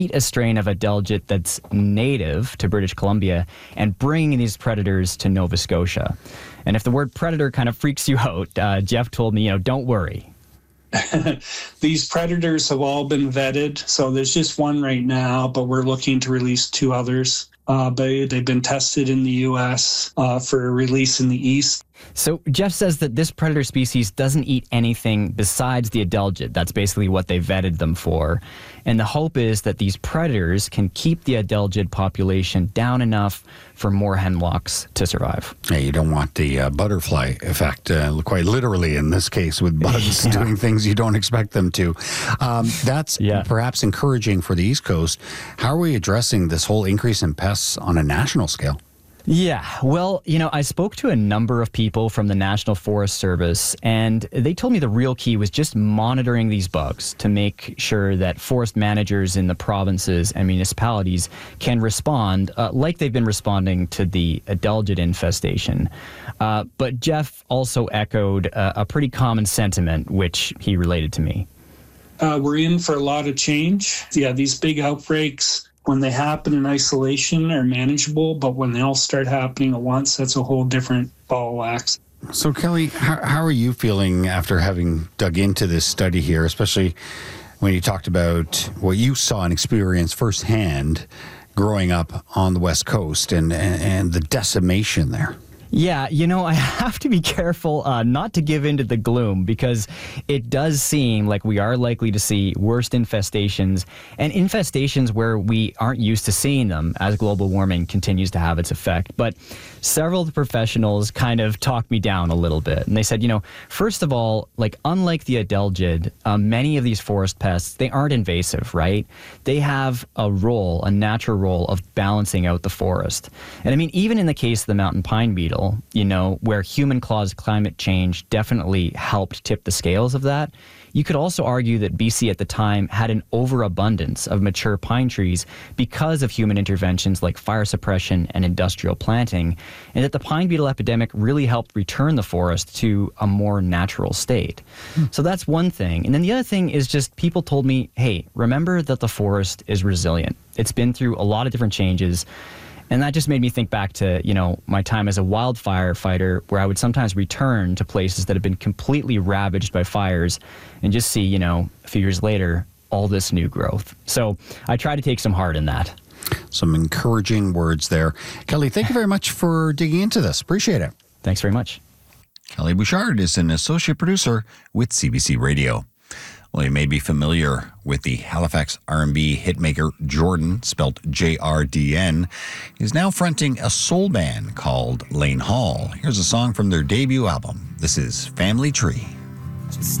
a strain of adelgid that's native to British Columbia and bringing these predators to Nova Scotia. And if the word predator kind of freaks you out, Jeff told me, don't worry. These predators have all been vetted, so there's just one right now, but we're looking to release 2 others. But they've been tested in the U.S. For release in the East. So Jeff says that this predator species doesn't eat anything besides the adelgid. That's basically what they vetted them for. And the hope is that these predators can keep the adelgid population down enough for more hemlocks to survive. Yeah, you don't want the butterfly effect, quite literally in this case, with bugs doing things you don't expect them to. That's perhaps encouraging for the East Coast. How are we addressing this whole increase in pests on a national scale? Yeah, well, I spoke to a number of people from the National Forest Service, and they told me the real key was just monitoring these bugs to make sure that forest managers in the provinces and municipalities can respond like they've been responding to the adelgid infestation. But Jeff also echoed a pretty common sentiment, which he related to me. We're in for a lot of change. Yeah, these big outbreaks, when they happen in isolation, are manageable, but when they all start happening at once, that's a whole different ball of wax. So, Kelly, how are you feeling after having dug into this study here, especially when you talked about what you saw and experienced firsthand growing up on the West Coast and the decimation there? Yeah, I have to be careful not to give in to the gloom, because it does seem like we are likely to see worst infestations, and infestations where we aren't used to seeing them as global warming continues to have its effect. But several of the professionals kind of talked me down a little bit, and they said, first of all, unlike the adelgid, many of these forest pests, they aren't invasive, right? They have a natural role of balancing out the forest. And I mean, even in the case of the mountain pine beetle, where human-caused climate change definitely helped tip the scales of that, you could also argue that BC at the time had an overabundance of mature pine trees because of human interventions like fire suppression and industrial planting, and that the pine beetle epidemic really helped return the forest to a more natural state. So that's one thing. And then the other thing is just people told me, hey, remember that the forest is resilient. It's been through a lot of different changes. And that just made me think back to, my time as a wildfire fighter, where I would sometimes return to places that have been completely ravaged by fires and just see, a few years later, all this new growth. So I try to take some heart in that. Some encouraging words there. Kelly, thank you very much for digging into this. Appreciate it. Thanks very much. Kelly Bouchard is an associate producer with CBC Radio. Well, you may be familiar with the Halifax R&B hitmaker Jordan, spelt J-R-D-N. He's now fronting a soul band called Lane Hall. Here's a song from their debut album. This is Family Tree.